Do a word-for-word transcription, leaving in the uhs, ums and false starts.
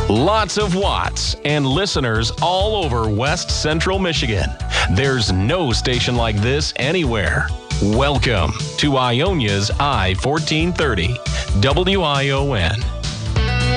Lots of watts and listeners all over West Central Michigan. There's no station like this anywhere. Welcome to Ionia's I fourteen thirty, W I O N.